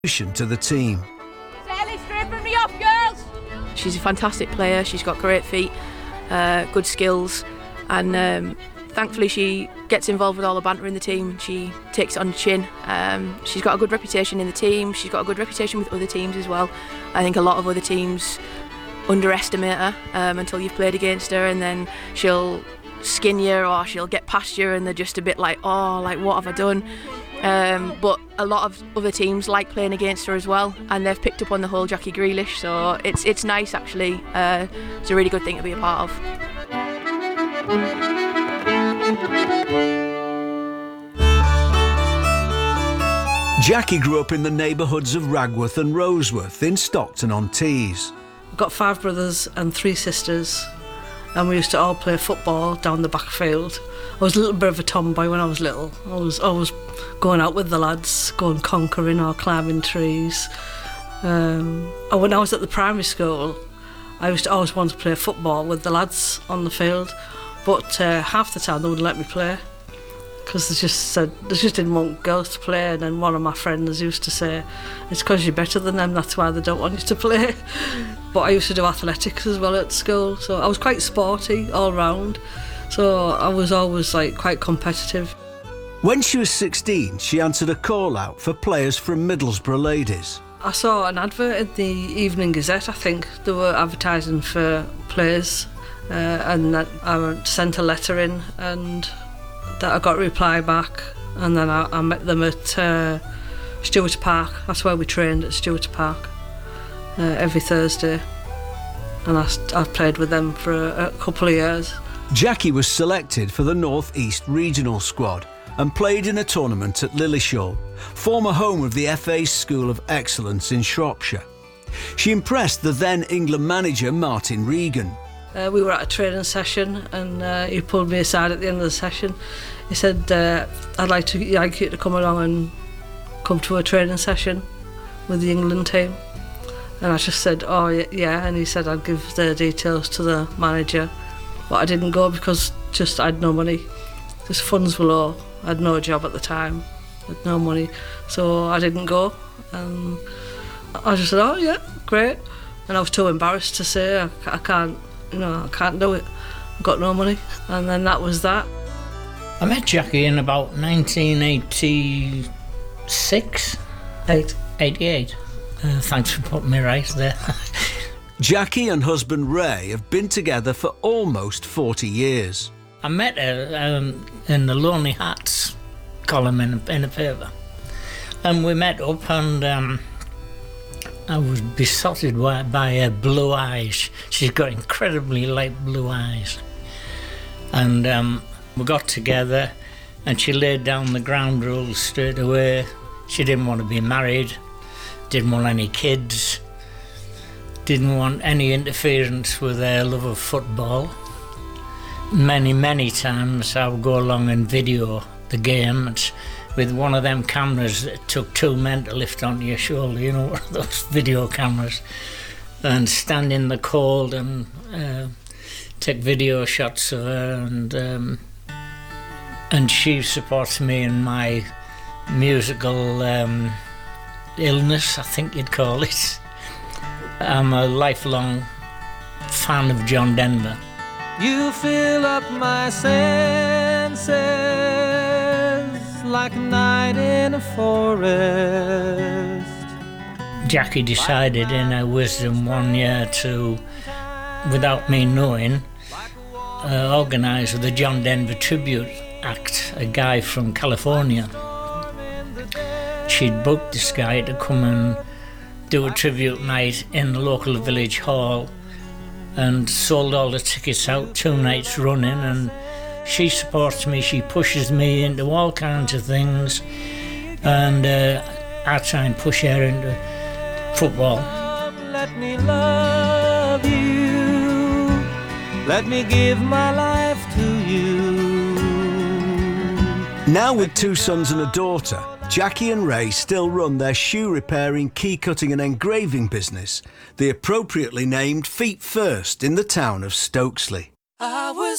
to the team. Stripping me off, girls! She's a fantastic player. She's got great feet, good skills, and thankfully she gets involved with all the banter in the team. She takes it on the chin. She's got a good reputation in the team. She's got a good reputation with other teams as well. I think a lot of other teams underestimate her until you've played against her, and then she'll skin you or she'll get past you and they're just a bit like, oh, like what have I done? But a lot of other teams like playing against her as well, and they've picked up on the whole Jackie Grealish, so it's nice actually. It's a really good thing to be a part of. Jackie grew up in the neighbourhoods of Ragworth and Roseworth in Stockton-on-Tees. I've got 5 brothers and 3 sisters, and we used to all play football down the back field. I was a little bit of a tomboy when I was little. I was always going out with the lads, going conquering or climbing trees. And when I was at the primary school, I used to always want to play football with the lads on the field, but half the time they wouldn't let me play because they just didn't want girls to play. And then one of my friends used to say, it's because you're better than them, that's why they don't want you to play. But I used to do athletics as well at school, so I was quite sporty all round. So I was always quite competitive. When she was 16, she answered a call out for players from Middlesbrough Ladies. I saw an advert in the Evening Gazette, I think. They were advertising for players, and I sent a letter in, and that I got a reply back. And then I met them at Stuart Park. That's where we trained, at Stuart Park, every Thursday. And I played with them for a couple of years. Jackie was selected for the North East Regional squad and played in a tournament at Lilleshall, former home of the FA's School of Excellence in Shropshire. She impressed the then England manager Martin Regan. We were at a training session, and he pulled me aside at the end of the session. He said, I'd like you to come along and come to a training session with the England team. And I just said, oh yeah, and he said I'd give the details to the manager. But I didn't go because I had no money. Just funds were low. I had no job at the time. I had no money. So I didn't go. And I just said, oh yeah, great. And I was too embarrassed to say I can't do it. I've got no money. And then that was that. I met Jackie in about 1986. 88. Thanks for putting me right there. Jackie and husband Ray have been together for almost 40 years. I met her in the Lonely Hearts column in a paper. And we met up, and I was besotted by her blue eyes. She's got incredibly light blue eyes. And we got together, and she laid down the ground rules straight away. She didn't want to be married, didn't want any kids, didn't want any interference with her love of football. Many times I would go along and video the games with one of them cameras that took 2 men to lift onto your shoulder, you know, one of those video cameras, and stand in the cold and take video shots of her, and she supports me in my musical illness, I think you'd call it. I'm a lifelong fan of John Denver. You fill up my senses like a night in a forest. Jackie decided in her wisdom one year to, without me knowing, organise the John Denver Tribute Act, a guy from California. She'd booked this guy to come and do a tribute night in the local village hall, and sold all the tickets out 2 nights running. And she supports me, she pushes me into all kinds of things, and I try and push her into football. Let me love you, let me give my life to you. Now with 2 sons and a daughter, Jackie and Ray still run their shoe repairing, key cutting and engraving business, the appropriately named Feet First, in the town of Stokesley. I was